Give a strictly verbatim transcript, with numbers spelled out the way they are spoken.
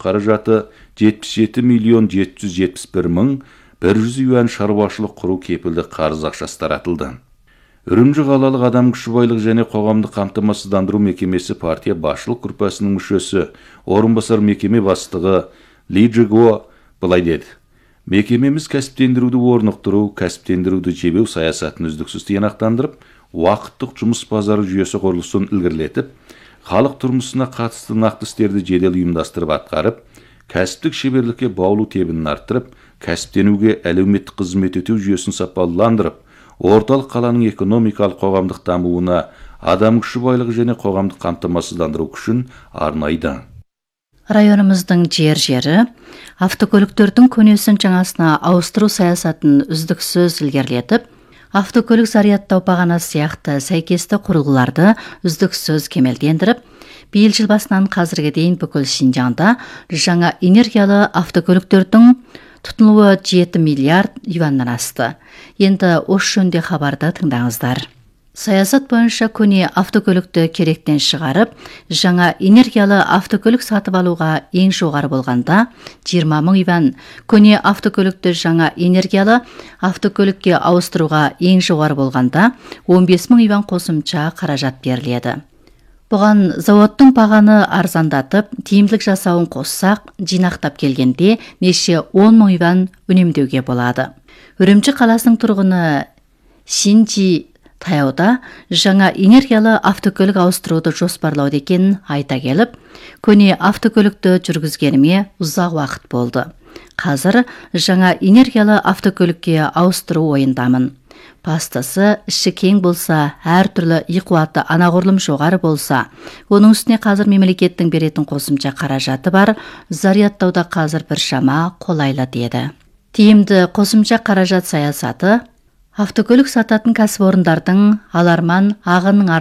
қаражаты жетпіс жеті миллион жеті жүз жетпіс бір мың бір жүз юан шаруашылық құру кепілді қарыз ақшасы таратылды. Үрімжі қалалық адам күші байлық және қоғамдық қамтамасыздандыру мекемесі партия басшылық группасының мүшесі, орынбасар мекеме бастығы Ли Джиго былай деді: Мекемеміз кәсіптендіруді орнықтыру, кәсіптендіруді жебеу саясатын үздіксіз тиянақтандырып, уақыттық жұмыс базары жүйесі құрылысын ілгерілетіп, халық тұрмысына қатысты нақты істерді жедел ұйымдастырып атқарып, кәсіптік шеберлікке баулу тебінін арттырып, кәсіптенуге әлеуметтік қызмет ету жүйесін сапаландырып, орталық қаланың экономикалық қоғамдық дамуына адам күші байлығы және қоғамдық қамтамасыздандыру күшін арнайды. Районымыздың жер-жері автокөліктердің көнесін жаңасына ауыстыру саясатын үздіксіз ілгерілетіп, автокөлік зарядтау бағанасы сияқты сәйкесті құрылғыларды үздіксіз кемелдендіріп, биыл жыл басынан қазірге дейін бүкіл Шинжаңда жаңа энергиялы автокөліктердің тұтынуы жеті миллиард юаннан асты. Енді осы жөнінде хабарды тыңдаңыздар. Саясат бойынша көне автокөлікті керектен шығарып, жаңа энергиялы автокөлік сатып алуға ең жоғары болғанда жиырма мың юан, көне автокөлікті жаңа энергиялы автокөлікке ауыстыруға ең жоғары болғанда он бес мың юан қосымша қаражат беріледі. Бұған заводтың бағаны арзандатып, тиімділік жасауын қоссақ, жинақтап келгенде неше он мың юан үнемдеуге болады. Үрімжі қаласының тұрғыны Шинжи таяуда жаңа энергиялы автокөлік ауыстыруды жоспарлауды екенін айта келіп, көне автокөлікті жүргізгеніме ұзақ уақыт болды. Қазір жаңа энергиялы автокөлікке ауыстыру ойындамын. Бастысы, іші кең болса, әр түрлі иқуаты анағұрлым жоғары болса, оның үстіне қазір мемлекеттің беретін қосымша қаражаты бар, зарядтауда қазір бір шама қолайлы деді. Тиімді қосымша қаражат саясаты автокөлік сататын кәсіпорындардың аларман ағынның